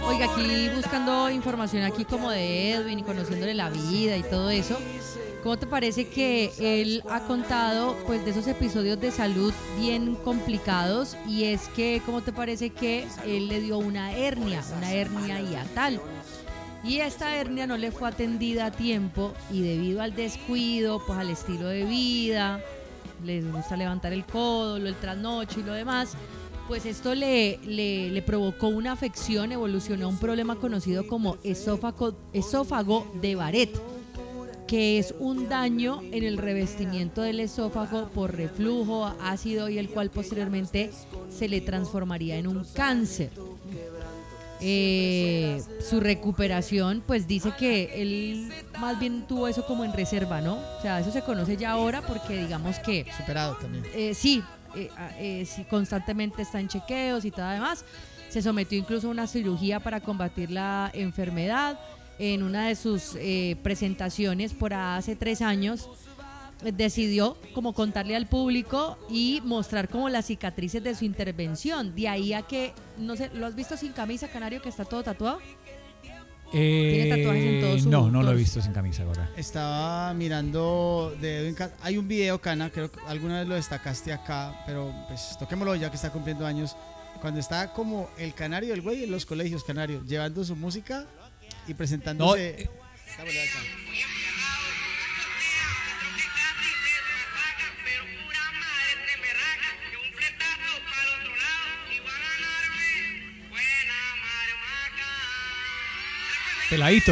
Oiga, aquí buscando información aquí como de Edwin y conociéndole la vida y todo eso, ¿cómo te parece que él ha contado pues de esos episodios de salud bien complicados? Y es que, ¿cómo te parece que él le dio una hernia hiatal? Y esta hernia no le fue atendida a tiempo y debido al descuido, pues al estilo de vida, les gusta levantar el codo, el trasnocho y lo demás, pues esto le provocó una afección, evolucionó a un problema conocido como esófago de Barrett, que es un daño en el revestimiento del esófago por reflujo, ácido y el cual posteriormente se le transformaría en un cáncer. Su recuperación, pues dice que él más bien tuvo eso como en reserva, ¿no? O sea, eso se conoce ya ahora porque digamos que... Superado también. Sí, constantemente está en chequeos y todo además. Se sometió incluso a una cirugía para combatir la enfermedad. En una de sus presentaciones por hace 3 años decidió como contarle al público y mostrar como las cicatrices de su intervención. De ahí a que, no sé, ¿lo has visto sin camisa, Canario, que está todo tatuado? Tiene tatuajes en todo su... No lo he visto sin camisa ahora. Estaba mirando de Edwin Cass. Hay un video, Cana, creo que alguna vez lo destacaste acá, pero pues toquémoslo ya que está cumpliendo años. Cuando está como el Canario, el güey en los colegios, Canario, llevando su música y presentándose. Peladito.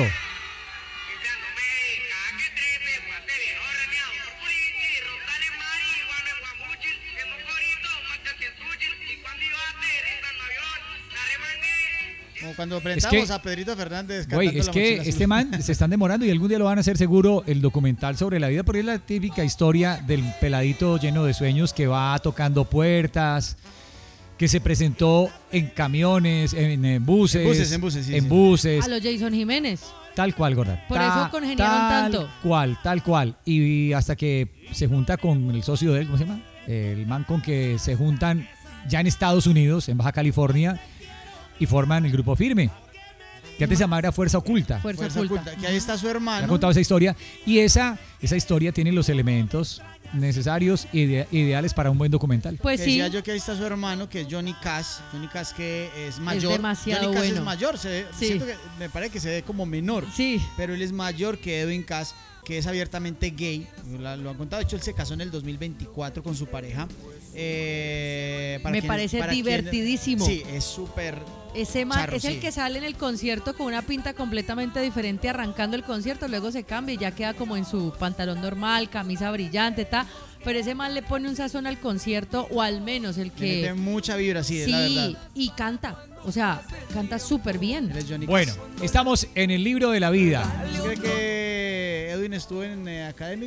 Como cuando presentamos a Pedrito Fernández. Güey, es que este man se están demorando y algún día lo van a hacer seguro el documental sobre la vida, porque es la típica historia del peladito lleno de sueños que va tocando puertas, que se presentó en camiones, en buses. En buses. A los Jason Jiménez. Tal cual, gorda. Por eso congeniaron tanto. Tal cual. Y hasta que se junta con el socio de él, ¿cómo se llama? El man con que se juntan ya en Estados Unidos, en Baja California, y forman el Grupo Firme, que antes se llamaba Fuerza Oculta. Fuerza Oculta. Que ahí está su hermano. Me ha contado esa historia. Y esa historia tiene los elementos necesarios e ideales para un buen documental. Pues sí. Decía yo que ahí está su hermano, que es Johnny Cass. Johnny Cass, que es mayor. Es demasiado Johnny Cass bueno. es mayor. Sí. Siento que me parece que se ve como menor. Sí. Pero él es mayor que Edwin Cass, que es abiertamente gay. Lo han contado. De hecho, él se casó en el 2024 con su pareja. Me parece divertidísimo. Sí, es súper. Ese man charro, es el que sale en el concierto con una pinta completamente diferente arrancando el concierto, luego se cambia y ya queda como en su pantalón normal, camisa brillante, pero ese man le pone un sazón al concierto, o al menos el que... Tiene mucha vibra, sí, es la verdad. Y canta, o sea, canta súper bien. Bueno, estamos en el libro de la vida. ¿Usted cree que Edwin estuvo en académico?